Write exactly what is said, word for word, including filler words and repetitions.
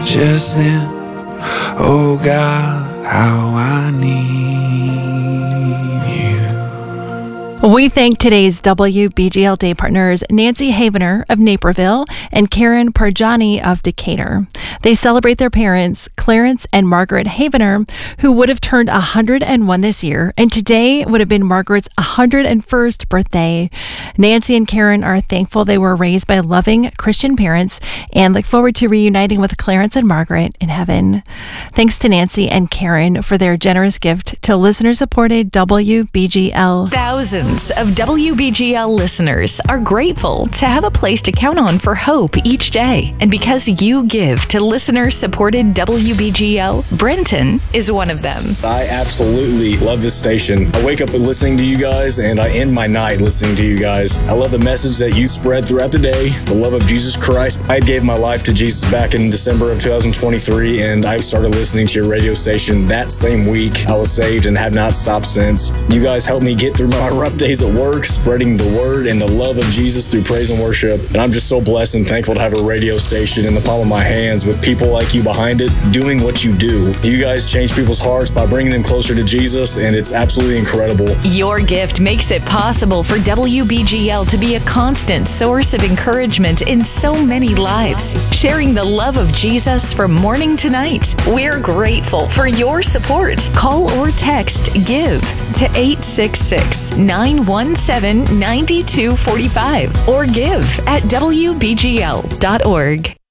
just then. Oh God, how I need you. We thank today's W B G L Day partners Nancy Havener of Naperville and Karen Parjani of Decatur. They celebrate their parents, Clarence and Margaret Havener, who would have turned one hundred one this year, and today would have been Margaret's one hundred first birthday. Nancy and Karen are thankful they were raised by loving Christian parents and look forward to reuniting with Clarence and Margaret in heaven. Thanks to Nancy and Karen for their generous gift to listener-supported W B G L. Thousands of W B G L listeners are grateful to have a place to count on for hope each day. And because you give to listener-supported W B G L, Brenton is one of them. I absolutely love this station. I wake up listening to you guys, and I end my night listening to you guys. I love the message that you spread throughout the day, the love of Jesus Christ. I gave my life to Jesus back in December of two thousand twenty-three, and I started listening to your radio station that same week. I was saved and have not stopped since. You guys helped me get through my rough days at work, spreading the word and the love of Jesus through praise and worship. And I'm just so blessed and thankful to have a radio station in the palm of my hands with people like you behind it doing what you do. You guys change people's hearts by bringing them closer to Jesus, and it's absolutely incredible. Your gift makes it possible for W B G L to be a constant source of encouragement in so many lives, sharing the love of Jesus from morning to night. We're grateful for your support. Call or text GIVE to eight six six, nine one seven, nine two four five or give at W B G L dot org.